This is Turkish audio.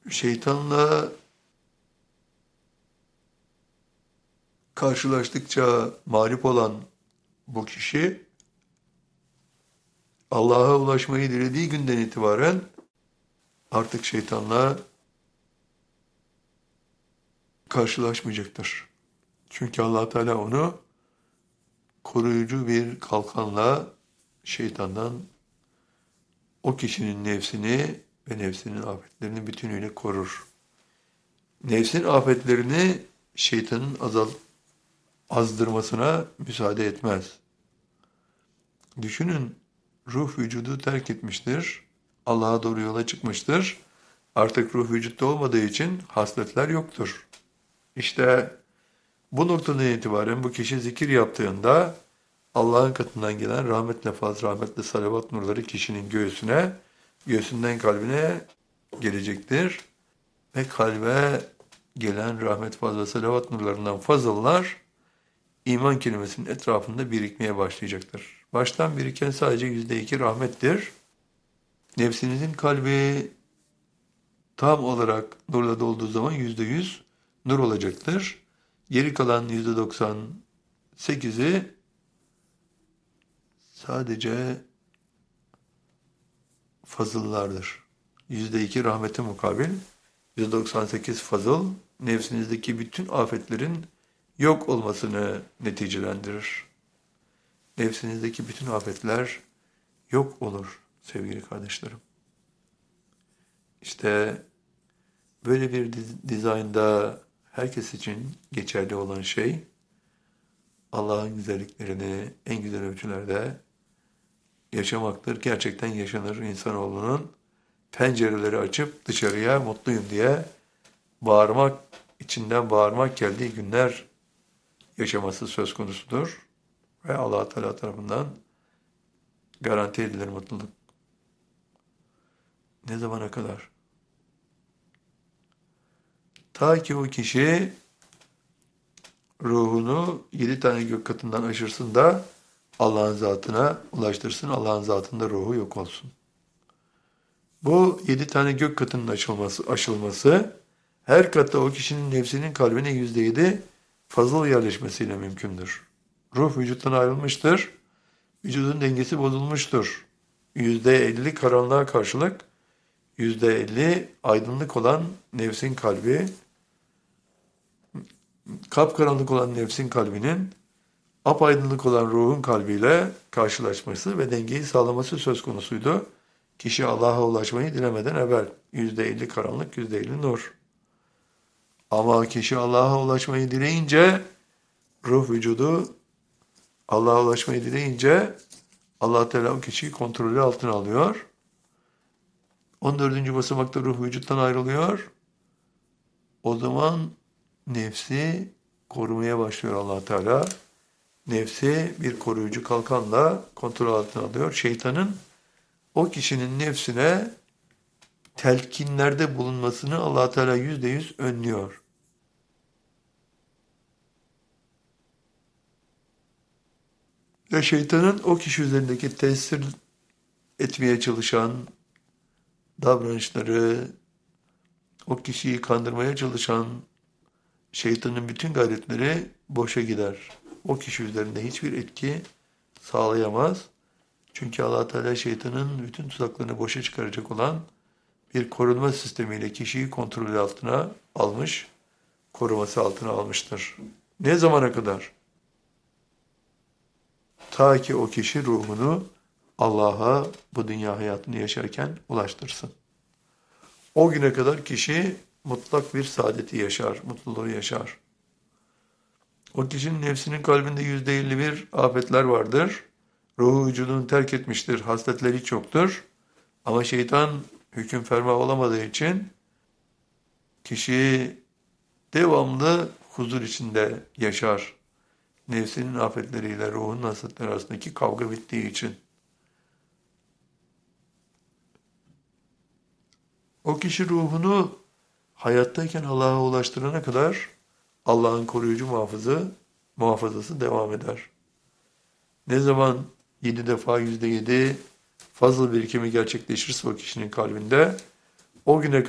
Şeytanla karşılaştıkça mağlup olan bu kişi Allah'a ulaşmayı dilediği günden itibaren artık şeytanla karşılaşmayacaktır. Çünkü Allah Teala onu koruyucu bir kalkanla şeytandan o kişinin nefsini ve nefsinin afetlerini bütünüyle korur. Nefsin afetlerini şeytanın azdırmasına müsaade etmez. Düşünün, ruh vücudu terk etmiştir, Allah'a doğru yola çıkmıştır. Artık ruh vücutta olmadığı için hasletler yoktur. İşte bu noktadan itibaren bu kişi zikir yaptığında Allah'ın katından gelen rahmetle fazl, rahmetle salavat nurları kişinin göğsüne, göğsünden kalbine gelecektir. Ve kalbe gelen rahmet fazl ve salavat nurlarından fazıllar iman kelimesinin etrafında birikmeye başlayacaktır. Baştan biriken sadece %2 rahmettir. Nefsinizin kalbi tam olarak nurla dolduğu zaman %100 nur olacaktır. Geri kalan %98'i sadece fazıllardır. %2 rahmete mukabil, %98 fazıl, nefsinizdeki bütün afetlerin yok olmasını neticelendirir. Nefsinizdeki bütün afetler yok olur sevgili kardeşlerim. İşte böyle bir dizaynda herkes için geçerli olan şey, Allah'ın güzelliklerini en güzel ölçülerde yaşamaktır. Gerçekten yaşanır insanoğlunun pencereleri açıp dışarıya mutluyum diye bağırmak, içinden bağırmak geldiği günler yaşaması söz konusudur. Ve Allah Teala tarafından garanti edilir mutluluk. Ne zamana kadar? Ta ki o kişi ruhunu 7 tane gök katından aşırsın da Allah'ın zatına ulaştırsın, Allah'ın zatında ruhu yok olsun. Bu 7 tane gök katının aşılması her katta o kişinin nefsinin kalbine %7 fazıl yerleşmesiyle mümkündür. Ruh vücuttan ayrılmıştır, vücudun dengesi bozulmuştur. %50 karanlığa karşılık %50 aydınlık olan nefsin kalbi, kapkaranlık olan nefsin kalbinin apaydınlık olan ruhun kalbiyle karşılaşması ve dengeyi sağlaması söz konusuydu. Kişi Allah'a ulaşmayı dilemeden evvel %50 karanlık, %50 nur. Ama kişi Allah'a ulaşmayı dileyince ruh vücudu Allah'a ulaşmayı dileyince Allah Teala o kişiyi kontrolü altına alıyor. 14. basamakta ruh vücuttan ayrılıyor. O zaman nefsi korumaya başlıyor Allah Teala. Nefsi bir koruyucu kalkanla kontrol altına alıyor. Şeytanın o kişinin nefsine telkinlerde bulunmasını Allah Teala %100 önlüyor. Ve şeytanın o kişi üzerindeki tesir etmeye çalışan davranışları, o kişiyi kandırmaya çalışan şeytanın bütün gayretleri boşa gider. O kişi üzerinde hiçbir etki sağlayamaz. Çünkü Allah Teala şeytanın bütün tuzaklarını boşa çıkaracak olan bir korunma sistemiyle kişiyi kontrolü altına almış, koruması altına almıştır. Ne zamana kadar? Ta ki o kişi ruhunu Allah'a bu dünya hayatını yaşarken ulaştırsın. O güne kadar kişi mutlak bir saadeti yaşar, mutluluğu yaşar. O kişinin nefsinin kalbinde %51 afetler vardır. Ruhu vücudunu terk etmiştir, hasletleri hiç yoktur. Ama şeytan hüküm ferma olamadığı için kişi devamlı huzur içinde yaşar. Nefsinin afetleriyle ruhun hasletleri arasındaki kavga bittiği için. O kişi ruhunu hayattayken Allah'a ulaştırana kadar Allah'ın koruyucu muhafazası devam eder. Ne zaman 7 defa %7 fazla birikimi gerçekleşirse o kişinin kalbinde o güne